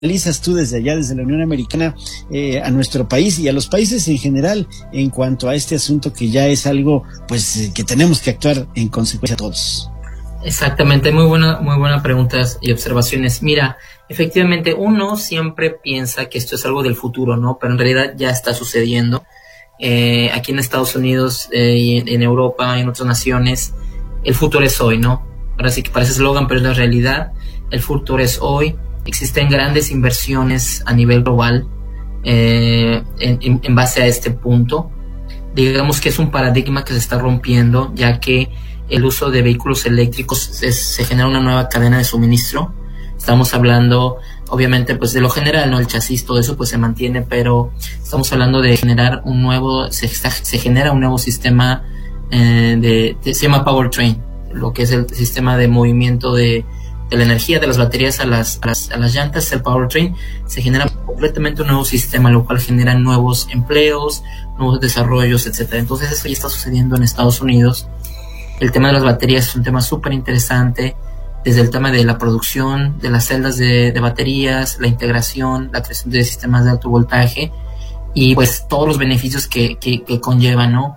analizas tú desde allá, desde la Unión Americana, a nuestro país y a los países en general en cuanto a este asunto que ya es algo, pues, que tenemos que actuar en consecuencia todos? Exactamente, muy buena preguntas y observaciones. Mira, efectivamente uno siempre piensa que esto es algo del futuro, ¿no? Pero en realidad ya está sucediendo. Aquí en Estados Unidos y en Europa y en otras naciones, el futuro es hoy, ¿no? Ahora sí que parece eslogan, pero es la realidad. El futuro es hoy. Existen grandes inversiones a nivel global en base a este punto. Digamos que es un paradigma que se está rompiendo, ya que el uso de vehículos eléctricos se genera una nueva cadena de suministro. Estamos hablando, obviamente, pues de lo general, ¿no? El chasis, todo eso pues se mantiene, pero estamos hablando de generar se genera un nuevo sistema se llama powertrain, lo que es el sistema de movimiento de la energía de las baterías a las llantas, el powertrain. Se genera completamente un nuevo sistema, lo cual genera nuevos empleos, nuevos desarrollos, etcétera. Entonces eso ya está sucediendo en Estados Unidos. El tema de las baterías es un tema súper interesante, desde el tema de la producción de las celdas de baterías, la integración, la creación de sistemas de alto voltaje y pues todos los beneficios que conllevan, ¿no?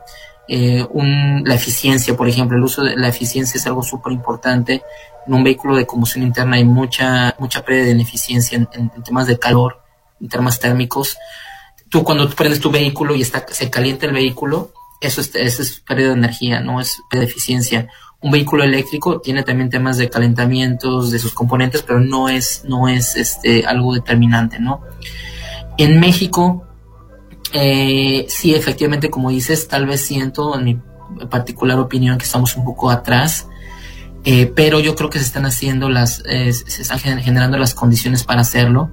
La eficiencia, por ejemplo, el uso de la eficiencia es algo súper importante. En un vehículo de combustión interna hay mucha pérdida de ineficiencia en temas de calor, en temas térmicos. Cuando tú prendes tu vehículo y se calienta el vehículo, eso es pérdida de energía, no es pérdida de eficiencia. Un vehículo eléctrico tiene también temas de calentamientos de sus componentes, pero no es algo determinante, ¿no? En México, sí, efectivamente, como dices, tal vez siento, en mi particular opinión, que estamos un poco atrás, pero yo creo que se están generando las condiciones para hacerlo.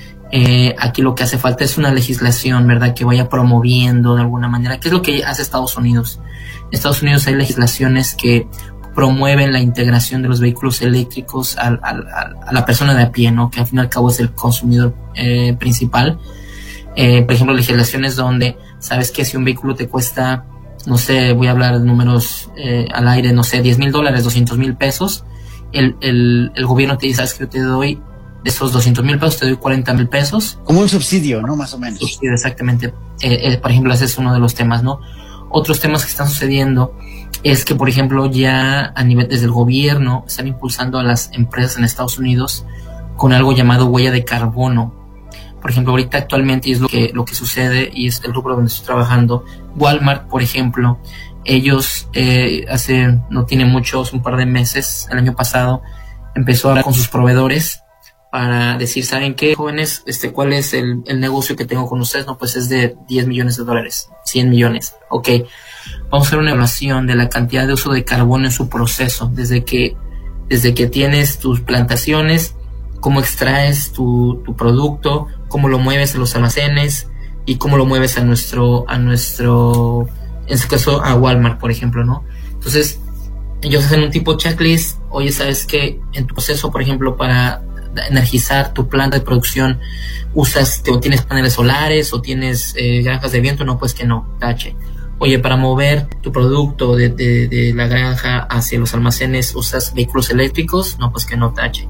Aquí lo que hace falta es una legislación, ¿verdad?, que vaya promoviendo de alguna manera, que es lo que hace Estados Unidos. En Estados Unidos hay legislaciones que promueven la integración de los vehículos eléctricos a la persona de a pie, ¿no?, que al fin y al cabo es el consumidor principal. Por ejemplo, legislaciones donde sabes que si un vehículo te cuesta, no sé, voy a hablar de números al aire, no sé, $10,000, $200,000, el gobierno te dice, sabes que yo te doy de esos $200,000, te doy $40,000. Como un subsidio, ¿no? Más o menos. Subsidio, exactamente. Por ejemplo, ese es uno de los temas, ¿no? Otros temas que están sucediendo es que, por ejemplo, ya a nivel desde el gobierno están impulsando a las empresas en Estados Unidos con algo llamado huella de carbono. Por ejemplo, ahorita actualmente, y es lo que sucede, y es el rubro donde estoy trabajando, Walmart, por ejemplo, ellos no tiene muchos, un par de meses, el año pasado, empezó a hablar con sus proveedores para decir, ¿saben qué, jóvenes? ¿Cuál es el negocio que tengo con ustedes? No, pues es de $10 millones, 100 millones. Ok, vamos a hacer una evaluación de la cantidad de uso de carbono en su proceso, desde que tienes tus plantaciones, cómo extraes tu producto, cómo lo mueves a los almacenes y cómo lo mueves a nuestro, en este caso a Walmart, por ejemplo, ¿no? Entonces, ellos hacen un tipo checklist. Oye, ¿sabes qué? En tu proceso, por ejemplo, para energizar tu planta de producción, tienes paneles solares o tienes granjas de viento, no, pues que no, tache. Oye, para mover tu producto de la granja hacia los almacenes, ¿usas vehículos eléctricos? No, pues que no, tache.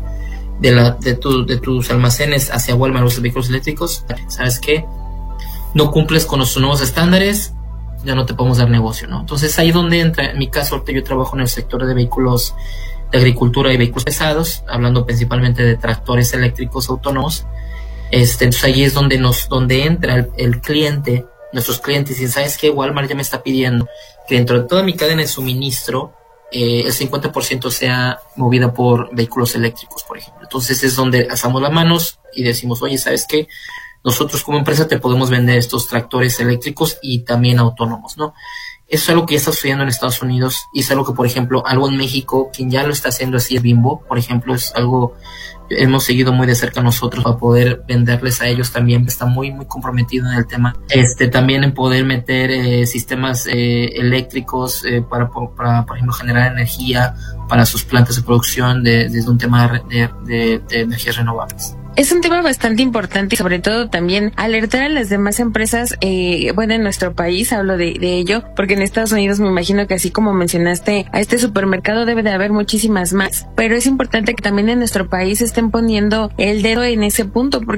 De tus almacenes hacia Walmart, ¿usas vehículos eléctricos? ¿Sabes qué? No cumples con los nuevos estándares, ya no te podemos dar negocio, ¿no? Entonces ahí donde entra, en mi caso, ahorita yo trabajo en el sector de vehículos de agricultura y vehículos pesados, hablando principalmente de tractores eléctricos autónomos. Entonces ahí es donde entra el cliente, nuestros clientes, y ¿sabes qué? Walmart ya me está pidiendo que dentro de toda mi cadena de suministro el 50% sea movida por vehículos eléctricos, por ejemplo. Entonces es donde alzamos las manos y decimos, oye, ¿sabes qué? Nosotros como empresa te podemos vender estos tractores eléctricos y también autónomos, ¿no? Eso es algo que ya está sucediendo en Estados Unidos y es algo que, por ejemplo, algo en México, quien ya lo está haciendo así es Bimbo, por ejemplo, es algo que hemos seguido muy de cerca nosotros para poder venderles a ellos también, está muy, muy comprometido en el tema. También en poder meter sistemas eléctricos para, por ejemplo, generar energía para sus plantas de producción desde un tema de energías renovables. Es un tema bastante importante y sobre todo también alertar a las demás empresas, en nuestro país hablo de ello, porque en Estados Unidos me imagino que así como mencionaste a este supermercado debe de haber muchísimas más, pero es importante que también en nuestro país estén poniendo el dedo en ese punto, porque